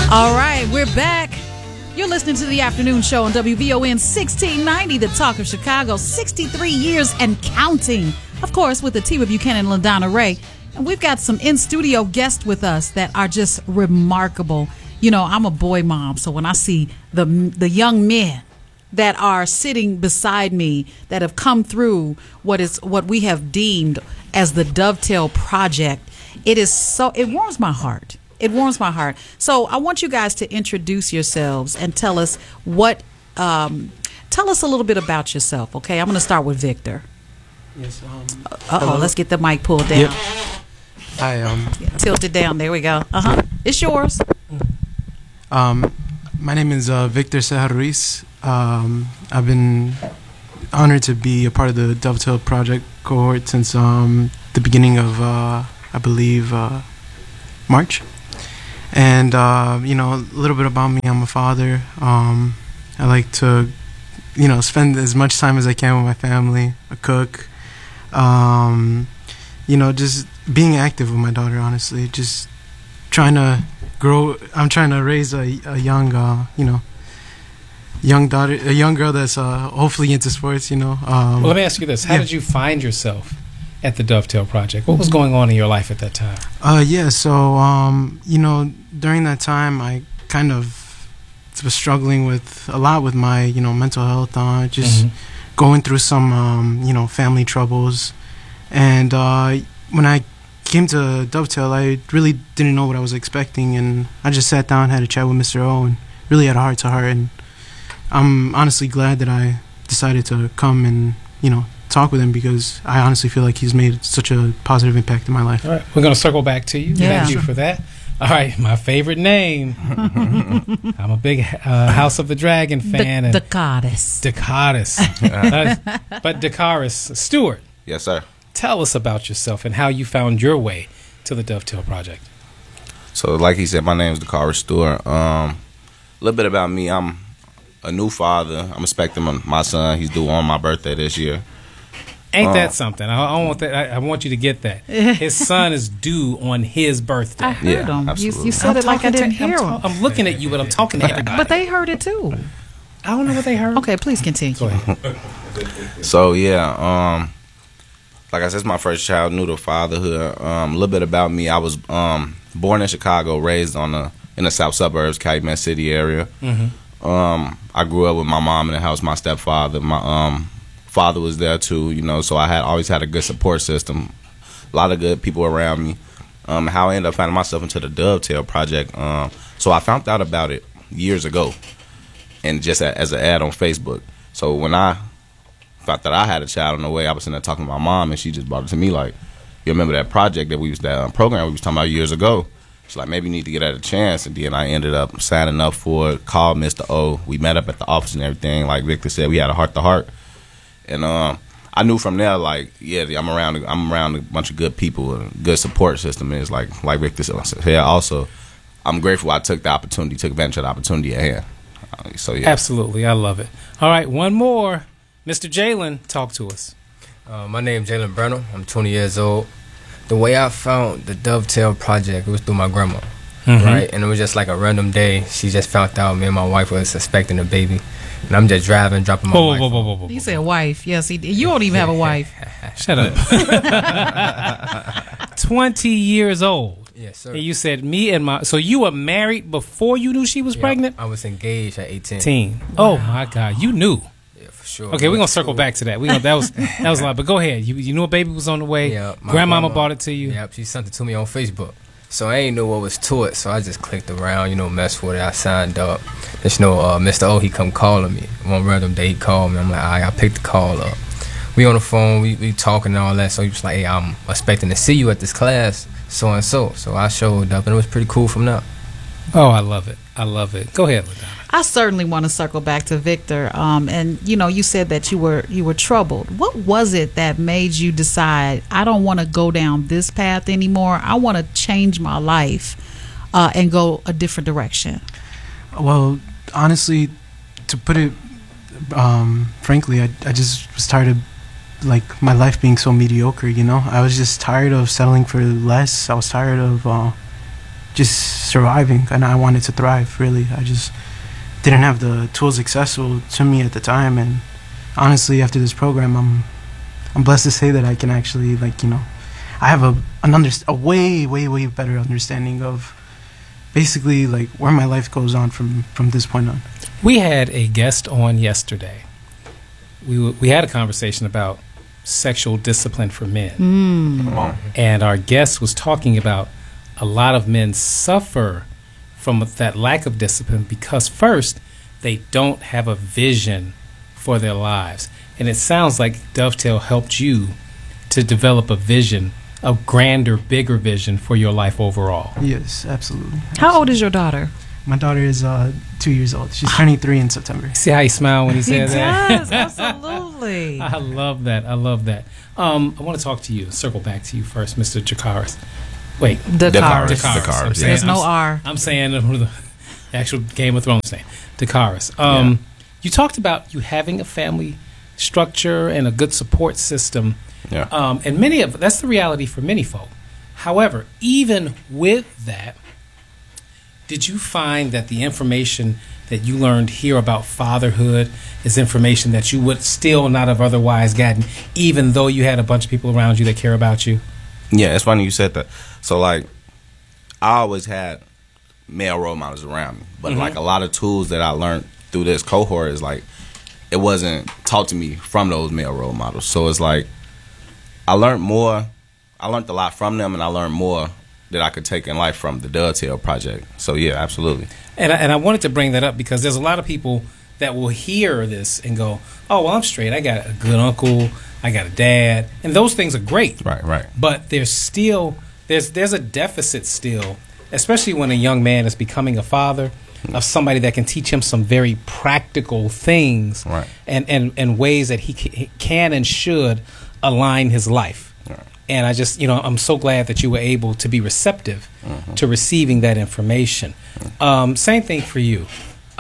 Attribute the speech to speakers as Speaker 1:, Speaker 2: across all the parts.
Speaker 1: All right, we're back. You're listening to the afternoon show on WVON 1690, the Talk of Chicago, 63 years and counting. Of course, with the Tiva Buchanan and LaDonna Ray. And we've got some in-studio guests with us that are just remarkable. You know, I'm a boy mom, so when I see the young men that are sitting beside me that have come through what we have deemed as the Dovetail Project, it warms my heart. It warms my heart. So I want you guys to introduce yourselves and tell us tell us a little bit about yourself, okay? I'm going to start with Victor.
Speaker 2: Yes.
Speaker 1: Let's get the mic pulled down.
Speaker 2: Yep. Hi.
Speaker 1: Tilt it down. There we go. It's yours.
Speaker 2: My name is Victor Ceja Ruiz. I've been honored to be a part of the Dovetail Project cohort since the beginning of, I believe, March. And, a little bit about me, I'm a father. I like to, spend as much time as I can with my family, a cook. Just being active with my daughter, honestly. Just trying to grow. I'm trying to raise a young, young daughter, a young girl that's hopefully into sports,
Speaker 3: Well, let me ask you this. How did you find yourself at the Dovetail Project? What was going on in your life at that time?
Speaker 2: During that time, I kind of was struggling with my, mental health, going through some, family troubles. And when I came to Dovetail, I really didn't know what I was expecting. And I just sat down, had a chat with Mr. O, and really had a heart-to-heart. And I'm honestly glad that I decided to come and, talk with him, because I honestly feel like he's made such a positive impact in my life.
Speaker 3: All right, we're going to circle back to you.
Speaker 1: Yeah.
Speaker 3: Thank you for that. All right, my favorite name. I'm a big House of the Dragon fan.
Speaker 1: Dakaris.
Speaker 3: But Dakaris Stewart.
Speaker 4: Yes, sir.
Speaker 3: Tell us about yourself and how you found your way to the Dovetail Project.
Speaker 4: So, like he said, my name is Dakaris Stewart. A little bit about me. I'm a new father. I'm expecting my son. He's due on my birthday this year.
Speaker 3: Ain't that something? I want that. I want you to get that. His son is due on his birthday.
Speaker 1: I heard him.
Speaker 4: Absolutely.
Speaker 1: You said it like I didn't hear him.
Speaker 3: I'm looking at you, but I'm talking to everybody.
Speaker 1: But they heard it too.
Speaker 3: I don't know what they heard.
Speaker 1: Okay, please continue.
Speaker 3: Go ahead.
Speaker 4: So, like I said, it's my first child, new to fatherhood. A little bit about me. I was born in Chicago, raised in the south suburbs, Calumet City area. Mm-hmm. I grew up with my mom in the house, my stepfather. My father was there too, so I always had a good support system, a lot of good people around me. How I ended up finding myself into the Dovetail Project. So I found out about it years ago, and just as an ad on Facebook. So when I thought that I had a child on the way, I was sitting there talking to my mom, and she just brought it to me like, "You remember that project that program we was talking about years ago?" She's like, "Maybe you need to get at a chance." And then I ended up signing up for it, called Mr. O. We met up at the office and everything. Like Victor said, we had a heart-to-heart. And I knew from there, like, I'm around a bunch of good people, a good support system. And it's like Victor said, also, I'm grateful I took advantage of the opportunity at hand. So, yeah.
Speaker 3: Absolutely. I love it. All right, one more. Mr. Jalen, talk to us.
Speaker 5: My name is Jalen Brennan. I'm 20 years old. The way I found the Dovetail Project, it was through my grandma, right? And it was just like a random day. She just found out me and my wife was expecting a baby. And I'm just dropping my wife.
Speaker 3: Whoa.
Speaker 1: He said wife. Yes, he did. You don't even have a wife.
Speaker 3: Shut up. 20 years old.
Speaker 5: Yes, sir.
Speaker 3: And you said so you were married before you knew she was pregnant?
Speaker 5: I was engaged at 18.
Speaker 3: Oh, my God. You knew.
Speaker 5: Yeah, for sure.
Speaker 3: Okay, we're going to circle back to that. That was a lot. But go ahead. You knew a baby was on the way.
Speaker 5: Yeah,
Speaker 3: Grandmama brought it to you.
Speaker 5: Yep, she sent it to me on Facebook. So I ain't know what was to it, so I just clicked around, messed with it. I signed up. Just Mr. O, he come calling me. One random day he called me. I'm like, all right, I picked the call up. We on the phone, we talking and all that. So he was like, hey, I'm expecting to see you at this class, so and so. So I showed up, and it was pretty cool from there.
Speaker 3: Oh, I love it. Go ahead, LaDonna.
Speaker 1: I certainly want to circle back to Victor. And you said that you were troubled. What was it that made you decide, I don't want to go down this path anymore? I want to change my life and go a different direction.
Speaker 2: Well, honestly, to put it frankly, I just was tired of my life being so mediocre. I was just tired of settling for less. I was tired of just surviving, and I wanted to thrive. Really, I just didn't have the tools accessible to me at the time, and honestly, after this program, I'm blessed to say that I can actually, like, you know, I have a way better understanding of basically like where my life goes on from this point on.
Speaker 3: We had a guest on yesterday. We had a conversation about sexual discipline for men. And our guest was talking about a lot of men suffer from that lack of discipline because first, they don't have a vision for their lives. And it sounds like Dovetail helped you to develop a vision, a grander, bigger vision for your life overall.
Speaker 2: Yes, absolutely.
Speaker 1: How old is your daughter?
Speaker 2: My daughter is 2 years old. She's turning 3 in September.
Speaker 3: See how he smiled when he said that?
Speaker 1: He does, absolutely.
Speaker 3: I love that. I love that. I want to talk to you, circle back to you first, Mr. Jakaris. Wait.
Speaker 1: Dakaris.
Speaker 3: I'm saying,
Speaker 1: There's no R.
Speaker 3: I'm saying the actual Game of Thrones name. Dakaris. You talked about you having a family structure and a good support system.
Speaker 4: Yeah.
Speaker 3: And that's the reality for many folk. However, even with that, did you find that the information that you learned here about fatherhood is information that you would still not have otherwise gotten, even though you had a bunch of people around you that care about you?
Speaker 4: Yeah, it's funny you said that. So, like, I always had male role models around me. But, like, a lot of tools that I learned through this cohort is, like, it wasn't taught to me from those male role models. So, it's like, I learned a lot from them, and I learned more that I could take in life from the Dovetail Project. So, yeah, absolutely.
Speaker 3: And I wanted to bring that up because there's a lot of people that will hear this and go, oh, well, I'm straight. I got a good uncle. I got a dad. And those things are great.
Speaker 4: Right.
Speaker 3: But there's still, there's a deficit still, especially when a young man is becoming a father, of somebody that can teach him some very practical things and ways that he can and should align his life. Right. And I just, I'm so glad that you were able to be receptive to receiving that information. Same thing for you. With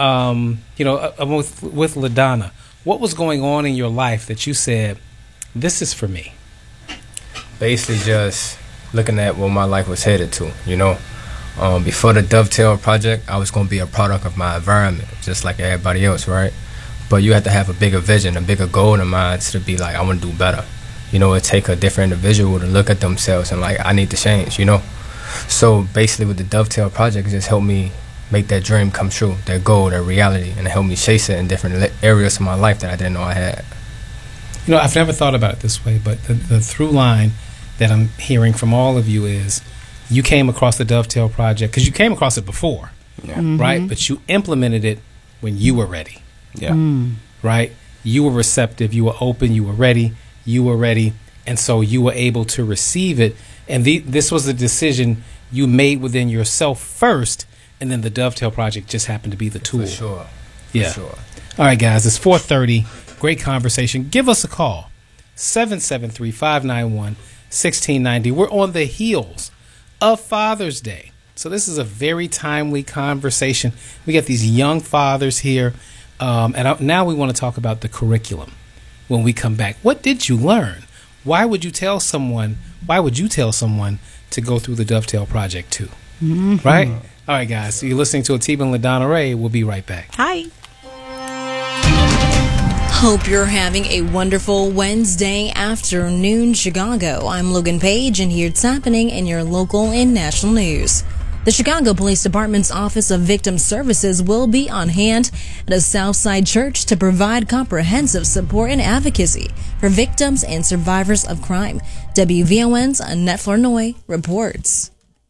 Speaker 3: LaDonna, what was going on in your life that you said, this is for me?
Speaker 5: Basically just looking at what my life was headed to, Before the Dovetail Project, I was going to be a product of my environment, just like everybody else, right? But you have to have a bigger vision, a bigger goal in mind to be like, I want to do better. It take a different individual to look at themselves and like, I need to change, So basically with the Dovetail Project, it just helped me make that dream come true, that goal, that reality, and it helped me chase it in different areas of my life that I didn't know I had.
Speaker 3: I've never thought about it this way, but the through line that I'm hearing from all of you is you came across the Dovetail Project because you came across it before, right? But you implemented it when you were ready.
Speaker 4: Yeah.
Speaker 3: Right? You were receptive, you were open, you were ready, and so you were able to receive it. And this was a decision you made within yourself first, and then the Dovetail Project just happened to be the tool.
Speaker 5: For sure.
Speaker 3: Yeah.
Speaker 5: For sure.
Speaker 3: All right, guys, it's 4:30. Great conversation. Give us a call. 773-591-1690. We're on the heels of Father's Day. So this is a very timely conversation. We got these young fathers here. Now we want to talk about the curriculum when we come back. What did you learn? Why would you tell someone to go through the Dovetail Project too? Right? All right, guys. So you're listening to Atiba and LaDonna Ray. We'll be right back.
Speaker 1: Hi.
Speaker 6: Hope you're having a wonderful Wednesday afternoon, Chicago. I'm Logan Page, and here's what's happening in your local and national news. The Chicago Police Department's Office of Victim Services will be on hand at a Southside church to provide comprehensive support and advocacy for victims and survivors of crime. WVON's Annette Flournoy reports.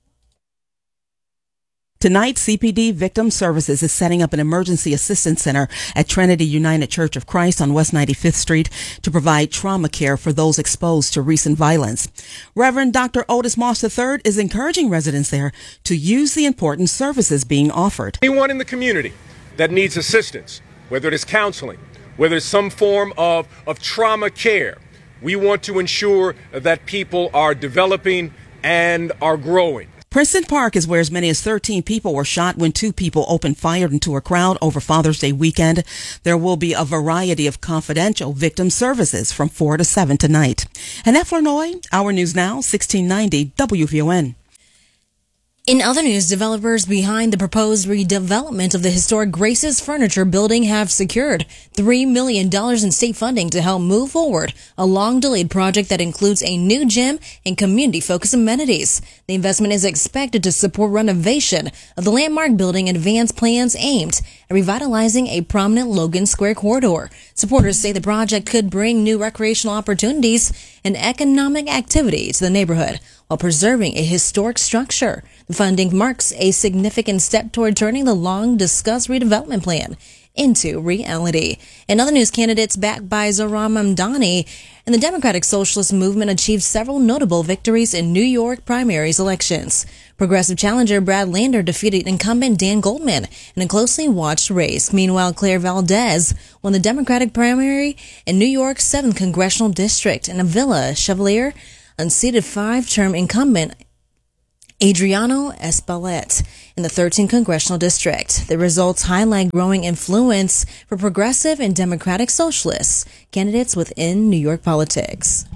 Speaker 7: Tonight, CPD Victim Services is setting up an emergency assistance center at Trinity United Church of Christ on West 95th Street to provide trauma care for those exposed to recent violence. Reverend Dr. Otis Moss III is encouraging residents there to use the important services being offered.
Speaker 8: Anyone in the community that needs assistance, whether it is counseling, whether it's some form of trauma care, we want to ensure that people are developing and are growing.
Speaker 7: Princeton Park is where as many as 13 people were shot when 2 people opened fire into a crowd over Father's Day weekend. There will be a variety of confidential victim services from 4 to 7 tonight. Annette Flournoy, Our News Now, 1690 WVON.
Speaker 6: In other news, developers behind the proposed redevelopment of the historic Grace's Furniture building have secured $3 million in state funding to help move forward a long-delayed project that includes a new gym and community-focused amenities. The investment is expected to support renovation of the landmark building and advance plans aimed at revitalizing a prominent Logan Square corridor. Supporters say the project could bring new recreational opportunities and economic activity to the neighborhood while preserving a historic structure. The funding marks a significant step toward turning the long-discussed redevelopment plan into reality. In other news, candidates backed by Zohran Mamdani and the Democratic Socialist Movement achieved several notable victories in New York primaries elections. Progressive challenger Brad Lander defeated incumbent Dan Goldman in a closely watched race. Meanwhile, Claire Valdez won the Democratic primary in New York's 7th Congressional District, and Avila Chevalier unseated 5-term incumbent Adriano Espaillat in the 13th Congressional District. The results highlight growing influence for progressive and democratic socialists candidates within New York politics.